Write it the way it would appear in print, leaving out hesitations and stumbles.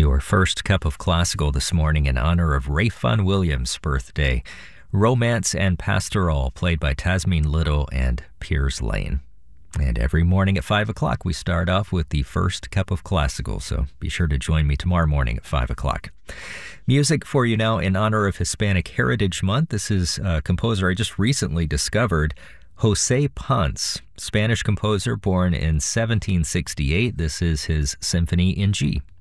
Your first cup of classical this morning in honor of Ralph Vaughan Williams' birthday. Romance and Pastoral, played by Tasmin Little and Piers Lane. And every morning at 5 o'clock, we start off with the first cup of classical, so be sure to join me tomorrow morning at 5 o'clock. Music for you now in honor of Hispanic Heritage Month. This is a composer I just recently discovered, Jose Ponce, Spanish composer born in 1768. This is his Symphony in G.